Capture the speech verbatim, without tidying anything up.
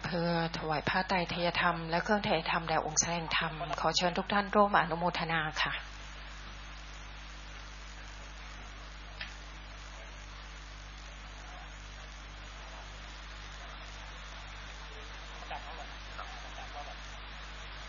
เพื่อถวายผ้าไตรเทยธรรมและเครื่องเทยธรรมแด่องค์แสดงธรรมขอเชิญทุกท่านร่วมอนุโมทนาค่ะ